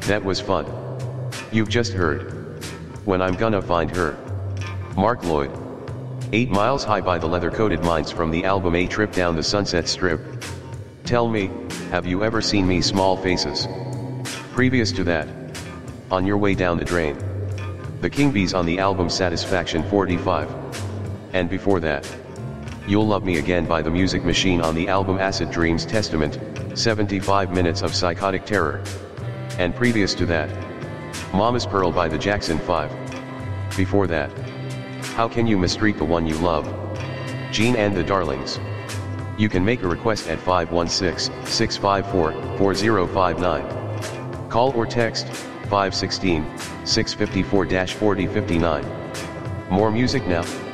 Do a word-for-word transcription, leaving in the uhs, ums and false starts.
That was fun. You've just heard When I'm Gonna Find Her. Mark Lloyd. Eight Miles High by the Leather-Coated Minds from the album A Trip Down the Sunset Strip. Tell me, have you ever seen me Small Faces? Previous to that, On Your Way Down the Drain. The King Bees on the album Satisfaction forty-five. And before that, You'll Love Me Again by the Music Machine on the album Acid Dreams Testament, seventy-five minutes of psychotic terror. And previous to that, Mama's Pearl by the Jackson five. Before that, How Can You Mistreat the One You Love? Gene and the Darlings. You can make a request at five one six, six five four, four zero five nine. Call or text five one six, six five four, four zero five nine. More music now.